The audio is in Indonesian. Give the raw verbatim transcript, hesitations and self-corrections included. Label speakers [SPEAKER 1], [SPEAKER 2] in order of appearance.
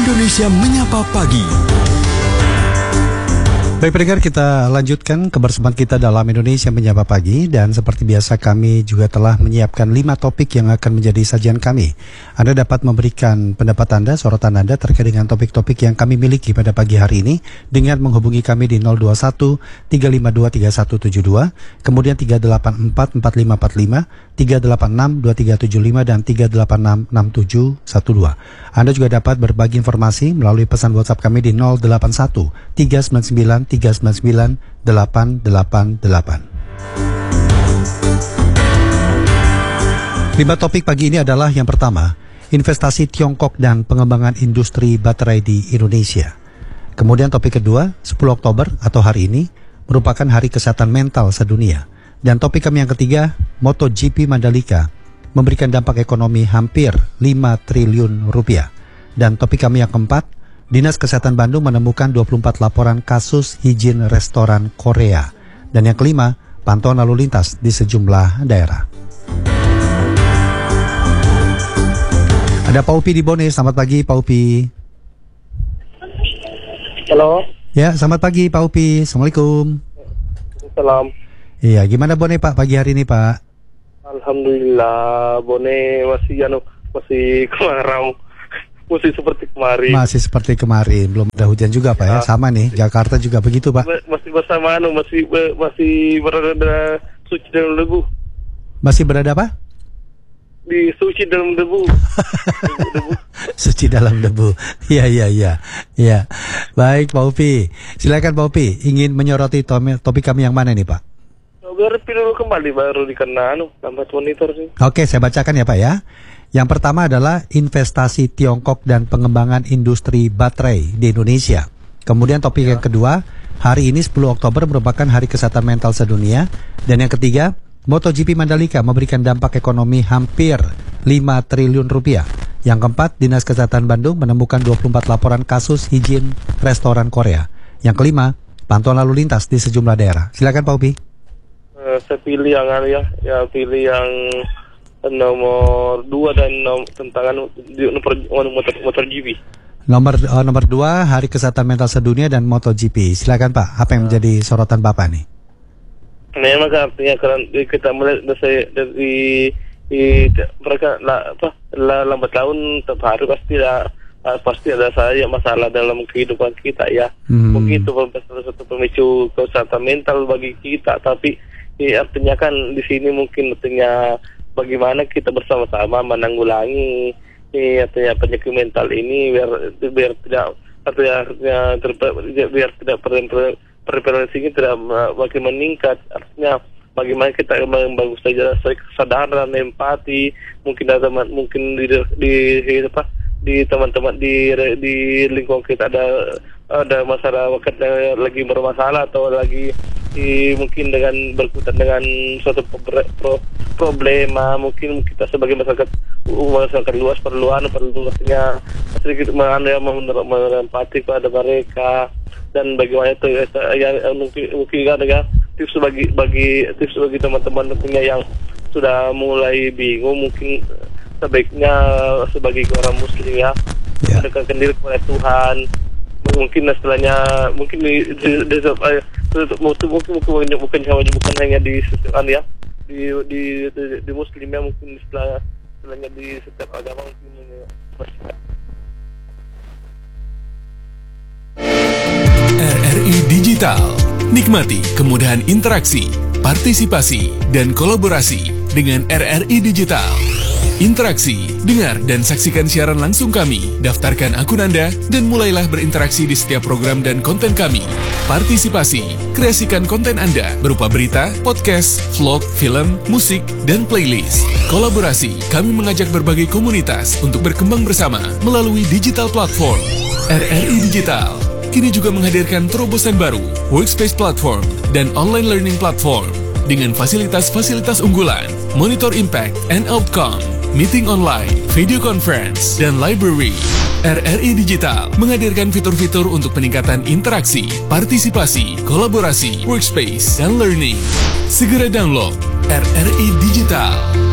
[SPEAKER 1] Indonesia Menyapa Pagi.
[SPEAKER 2] Baik pendengar, kita lanjutkan kebersamaan kita dalam Indonesia Menyapa Pagi. Dan seperti biasa kami juga telah menyiapkan lima topik yang akan menjadi sajian kami. Anda dapat memberikan pendapat Anda, sorotan Anda terkait dengan topik-topik yang kami miliki pada pagi hari ini dengan menghubungi kami di nol dua satu tiga lima dua tiga satu tujuh dua, kemudian tiga delapan empat empat lima empat lima, tiga delapan enam dua tiga tujuh lima, dan tiga delapan enam enam tujuh satu dua. Anda juga dapat berbagi informasi melalui pesan WhatsApp kami di nol delapan satu tiga sembilan sembilan tiga sembilan sembilan delapan delapan delapan. Lima topik pagi ini adalah yang pertama, investasi Tiongkok dan pengembangan industri baterai di Indonesia. Kemudian topik kedua, sepuluh Oktober atau hari ini merupakan Hari Kesehatan Mental Sedunia. Dan topik kami yang ketiga, MotoGP Mandalika memberikan dampak ekonomi hampir lima triliun rupiah. Dan topik kami yang keempat, Dinas Kesehatan Bandung menemukan dua puluh empat laporan kasus hijin restoran Korea. Dan yang kelima, pantauan lalu lintas di sejumlah daerah. Ada Pak Upi di Bone. Selamat pagi Pak Upi.
[SPEAKER 3] Halo.
[SPEAKER 2] Ya, selamat pagi Pak Upi. Assalamualaikum.
[SPEAKER 3] Salam.
[SPEAKER 2] Iya, gimana Bone Pak pagi hari ini Pak?
[SPEAKER 3] Alhamdulillah, Bone masih anu masih kemarau. Masih seperti kemarin.
[SPEAKER 2] Masih seperti kemarin, belum ada hujan juga Pak ya. ya. Sama nih, Jakarta juga begitu Pak.
[SPEAKER 3] Masih bersama anu, masih masih berada suci dalam debu.
[SPEAKER 2] Masih berada apa?
[SPEAKER 3] Di suci dalam debu. debu.
[SPEAKER 2] Suci dalam debu. Iya iya iya. Iya. Baik Pak Upi. Silakan Pak Upi, ingin menyoroti topik kami yang mana nih Pak?
[SPEAKER 3] Biar dulu kembali baru dikena anu, lambat monitor sih.
[SPEAKER 2] Oke, saya bacakan ya Pak ya. Yang pertama adalah investasi Tiongkok dan pengembangan industri baterai di Indonesia. Kemudian topik ya. yang kedua, hari ini sepuluh Oktober merupakan Hari Kesehatan Mental Sedunia. Dan yang ketiga, MotoGP Mandalika memberikan dampak ekonomi hampir lima triliun rupiah. Yang keempat, Dinas Kesehatan Bandung menemukan dua puluh empat laporan kasus hijin restoran Korea. Yang kelima, pantauan lalu lintas di sejumlah daerah. Silakan Pak Upi.
[SPEAKER 3] Uh, saya pilih yang ya, ya pilih yang nomor dua dan nom, tentang motor motor motor G P.
[SPEAKER 2] Nomor uh, nomor dua Hari Kesehatan Mental Sedunia dan MotoGP. Silakan Pak, apa yang menjadi sorotan Bapak nih?
[SPEAKER 3] Memang artinya karena kita melihat dari, dari di, mereka lah, apa lah, lambat laun tiap hari pasti ada pasti ada saja masalah dalam kehidupan kita ya. Hmm. Mungkin itu salah satu pemicu kesehatan mental bagi kita, tapi ya, artinya kan di sini mungkin artinya bagaimana kita bersama-sama menanggulangi eh, artinya penyakit mental ini biar biar tidak artinya, artinya ter, biar tidak prevalensinya tidak makin meningkat. Artinya bagaimana kita membangun saja kesadaran, empati, mungkin ada mungkin di di, di apa di teman-teman di di lingkungan kita ada ada masyarakat yang lagi bermasalah atau lagi di, mungkin dengan berkutat dengan suatu pro, pro, problema, mungkin kita sebagai masyarakat masyarakat luas perluan perlu artinya sedikit menempati kepada mereka. Dan bagaimana itu ya, mungkin mungkin kan ya tips bagi bagi tips bagi teman-teman tentunya yang sudah mulai bingung, mungkin sebaiknya sebagai orang muslim ya, yeah. mendekatkan diri kepada Tuhan. Mungkin setelahnya mungkin di, di, di, di mungkin mungkin bukan bukan bukan hanya di setiap ya di di di, di muslimnya, mungkin setelah setelahnya di setiap agama mungkin bersifat.
[SPEAKER 1] R R I Digital, nikmati kemudahan interaksi, partisipasi, dan kolaborasi dengan R R I Digital. Interaksi, dengar dan saksikan siaran langsung kami, daftarkan akun Anda, dan mulailah berinteraksi di setiap program dan konten kami. Partisipasi, kreasikan konten Anda berupa berita, podcast, vlog, film, musik, dan playlist. Kolaborasi, kami mengajak berbagai komunitas untuk berkembang bersama melalui digital platform. R R I Digital kini juga menghadirkan terobosan baru, workspace platform, dan online learning platform dengan fasilitas-fasilitas unggulan, monitor impact and outcome, meeting online, video conference, dan library. R R I Digital menghadirkan fitur-fitur untuk peningkatan interaksi, partisipasi, kolaborasi, workspace, dan learning. Segera download R R I Digital.